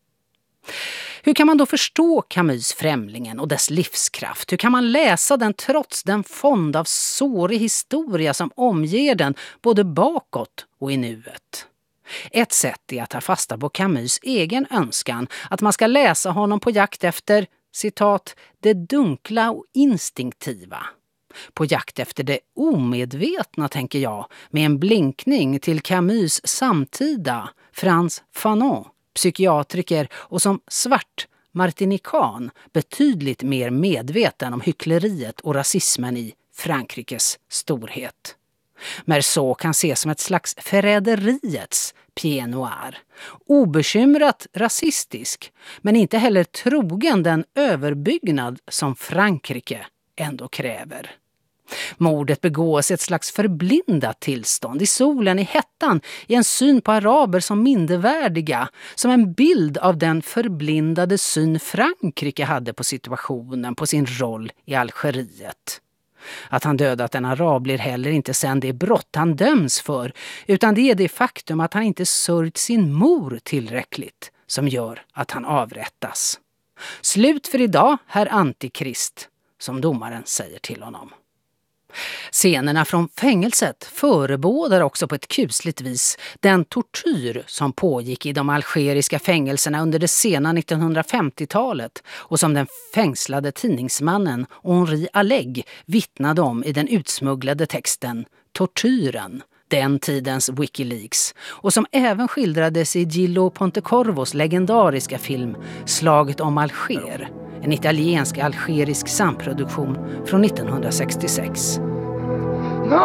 Hur kan man då förstå Camus Främlingen och dess livskraft? Hur kan man läsa den trots den fond av sårig historia som omger den både bakåt och i nuet? Ett sätt är att ta fasta på Camus egen önskan att man ska läsa honom på jakt efter, citat, det dunkla och instinktiva. På jakt efter det omedvetna, tänker jag, med en blinkning till Camus samtida, Frantz Fanon, psykiatriker och som svart martinikan betydligt mer medveten om hyckleriet och rasismen i Frankrikes storhet. Merceau kan ses som ett slags förräderiets pied noir. Obekymrat rasistisk, men inte heller trogen den överbyggnad som Frankrike ändå kräver. Mordet begås i ett slags förblindat tillstånd, i solen, i hettan, i en syn på araber som mindervärdiga, som en bild av den förblindade syn Frankrike hade på situationen, på sin roll i Algeriet. Att han dödat en arab blir heller inte sen det brott han döms för, utan det är det faktum att han inte sörjt sin mor tillräckligt som gör att han avrättas. Slut för idag, herr Antikrist, som domaren säger till honom. Scenerna från fängelset förebådar också på ett kusligt vis den tortyr som pågick i de algeriska fängelserna under det sena nittonhundrafemtiotalet och som den fängslade tidningsmannen Henri Alleg vittnade om i den utsmugglade texten Tortyren, den tidens Wikileaks, och som även skildrades i Gillo Pontecorvos legendariska film Slaget om Alger, en italiensk-algerisk samproduktion från nittonhundrasextiosex. No!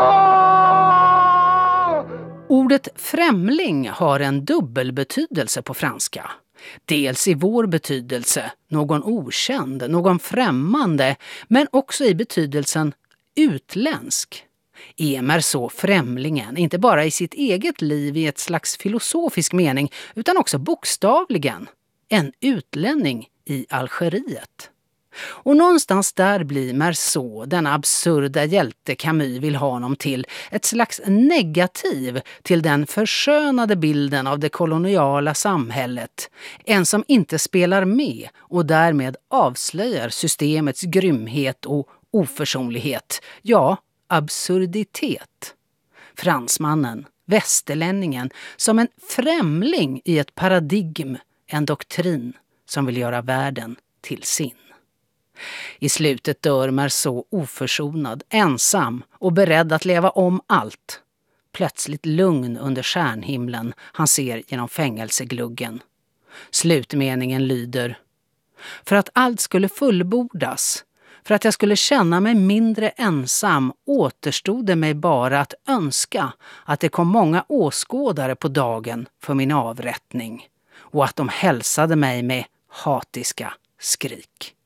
Ordet främling har en dubbelbetydelse på franska. Dels i vår betydelse, någon okänd, någon främmande, men också i betydelsen utländsk. Är Merceau främlingen, inte bara i sitt eget liv i ett slags filosofisk mening, utan också bokstavligen, en utlänning i Algeriet. Och någonstans där blir Merceau, den absurda hjälte Camus vill ha honom till, ett slags negativ till den förskönade bilden av det koloniala samhället. En som inte spelar med och därmed avslöjar systemets grymhet och oförsonlighet, ja, absurditet. Fransmannen, västerlänningen, som en främling i ett paradigm, en doktrin som vill göra världen till sin. I slutet dör Merceau oförsonad, ensam och beredd att leva om allt. Plötsligt lugn under stjärnhimlen han ser genom fängelsegluggen. Slutmeningen lyder: för att allt skulle fullbordas, för att jag skulle känna mig mindre ensam, återstod det mig bara att önska att det kom många åskådare på dagen för min avrättning och att de hälsade mig med hatiska skrik.